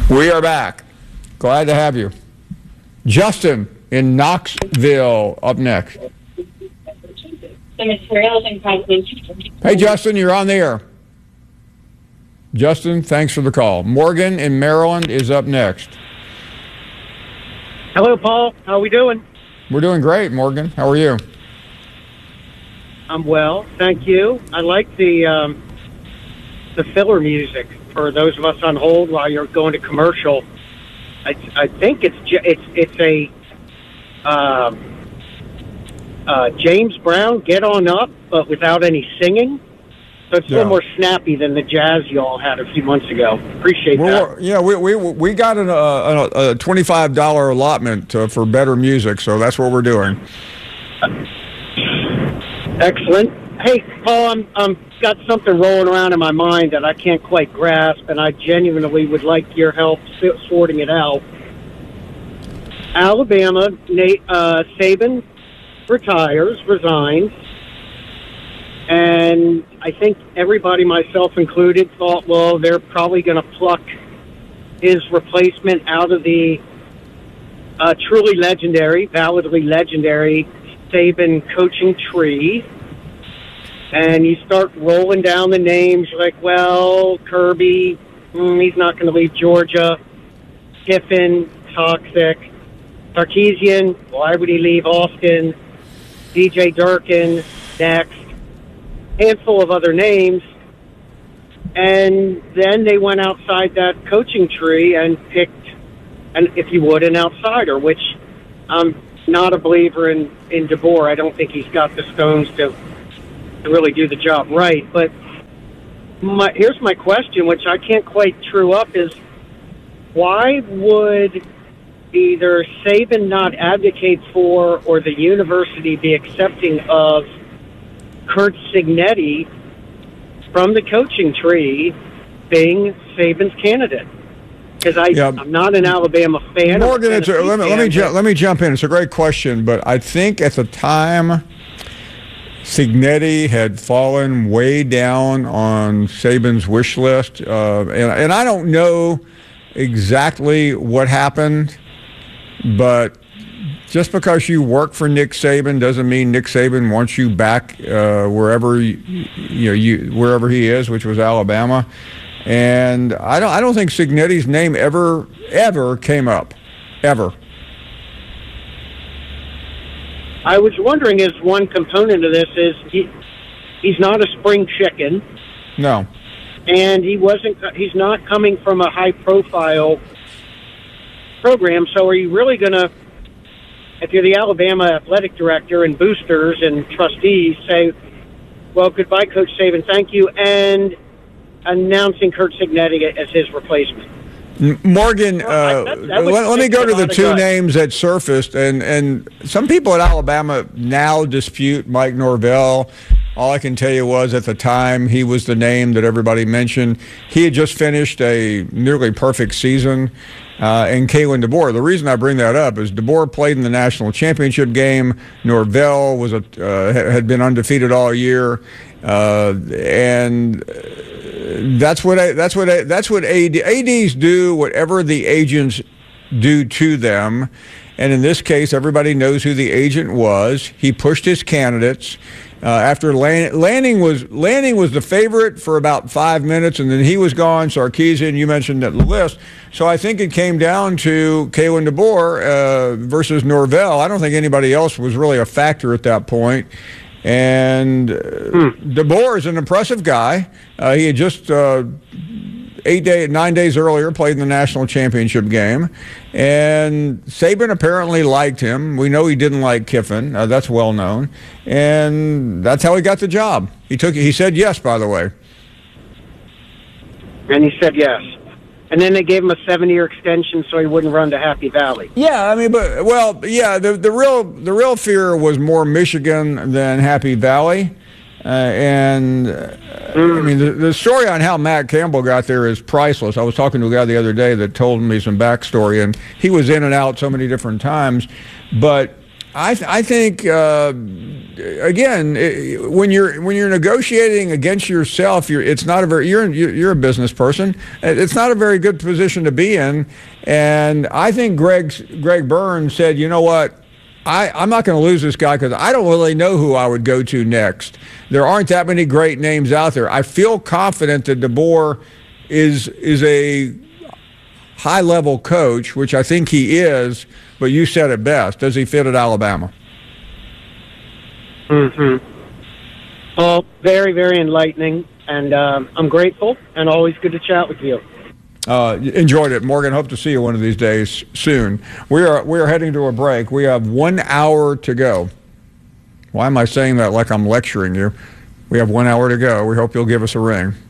We are back. Glad to have you. Justin in Knoxville up next. Hey, Justin, you're on the air. Justin, thanks for the call. Morgan in Maryland is up next. Hello, Paul. How are we doing? We're doing great, Morgan. How are you? I'm well, thank you. I like the filler music for those of us on hold while you're going to commercial. I think it's a James Brown Get On Up, but without any singing. So it's a little more snappy than the jazz you all had a few months ago. Appreciate that. Yeah, we got a $25 allotment for better music, so that's what we're doing. Excellent. Hey, Paul, I'm got something rolling around in my mind that I can't quite grasp, and I genuinely would like your help sorting it out. Alabama, Saban resigns, and I think everybody, myself included, thought, well, they're probably going to pluck his replacement out of the truly legendary, validly legendary Saban coaching tree. And you start rolling down the names. You're like, well, Kirby, he's not going to leave Georgia. Kiffin, toxic. Sarkisian, why would he leave Austin? DJ Durkin, next. Handful of other names. And then they went outside that coaching tree and picked, if you would, an outsider, which I'm not a believer in DeBoer. I don't think he's got the stones to really do the job right. But here's my question, which I can't quite true up, is why would either Saban not advocate for or the university be accepting of Curt Cignetti from the coaching tree being Saban's candidate? Because I'm not an Alabama fan. Morgan, let me jump in. It's a great question, but I think at the time Cignetti had fallen way down on Saban's wish list, and I don't know exactly what happened, but just because you work for Nick Saban doesn't mean Nick Saban wants you back wherever wherever he is, which was Alabama. And I don't think Cignetti's name ever came up, ever. I was wondering, as one component of this is he's not a spring chicken. No. And he's not coming from a high profile program. So are you really going to, if you're the Alabama athletic director and boosters and trustees, say, well, goodbye, Coach Saban, thank you, and announcing Curt Cignetti as his replacement? Morgan, let me go to the two names that surfaced, and some people at Alabama now dispute Mike Norvell. All I can tell you was at the time he was the name that everybody mentioned. He had just finished a nearly perfect season, and Kalen DeBoer. The reason I bring that up is DeBoer played in the national championship game. Norvell had been undefeated all year, and that's what ADs do. Whatever the agents do to them, and in this case, everybody knows who the agent was. He pushed his candidates. After Lanning was the favorite for about 5 minutes, and then he was gone. Sarkisian, you mentioned that list. So I think it came down to Kalen DeBoer versus Norvell. I don't think anybody else was really a factor at that point. And DeBoer is an impressive guy. He had just 9 days earlier played in the national championship game, and Saban apparently liked him. We know he didn't like Kiffin. That's well known, and that's how he got the job. He said yes, by the way. And he said yes. And then they gave him a 7-year extension so he wouldn't run to Happy Valley. Yeah, I mean, the real fear was more Michigan than Happy Valley. I mean, the story on how Matt Campbell got there is priceless. I was talking to a guy the other day that told me some backstory, and he was in and out so many different times. But I think again, when you're negotiating against yourself, you're a business person. It's not a very good position to be in. And I think Greg Burns said, you know what, I'm not going to lose this guy because I don't really know who I would go to next. There aren't that many great names out there. I feel confident that DeBoer is a high-level coach, which I think he is, but you said it best. Does he fit at Alabama? Mm-hmm. Well, very, very enlightening, and I'm grateful, and always good to chat with you. Enjoyed it, Morgan. Hope to see you one of these days soon. We are heading to a break. We have 1 hour to go. Why am I saying that like I'm lecturing you? We have 1 hour to go. We hope you'll give us a ring.